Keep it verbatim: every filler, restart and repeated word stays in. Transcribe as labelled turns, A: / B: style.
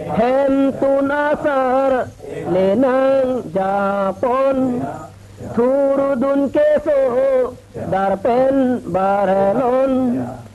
A: Hem tun asar lenang Japon Turudun keso darpen barelon